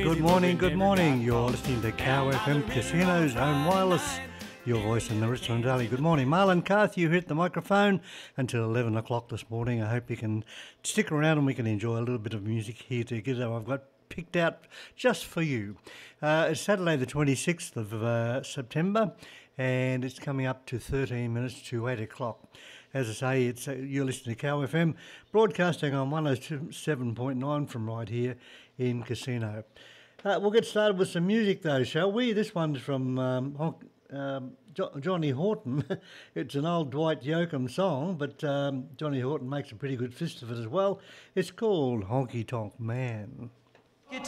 Good morning, good morning. You're listening to Cow FM Casino's Home Wireless. Your voice in the Richland Valley. Good morning. Marlon Carthy, you hit the microphone until 11 o'clock this morning. I hope you can stick around and we can enjoy a little bit of music here together. I've got picked out just for you. It's Saturday the 26th of September and it's coming up to 13 minutes to 8 o'clock. As I say, you're listening to Cow FM, broadcasting on 107.9 from right here in Casino. We'll get started with some music though, shall we? This one's from Johnny Horton. It's an old Dwight Yoakam song, but Johnny Horton makes a pretty good fist of it as well. It's called Honky Tonk Man.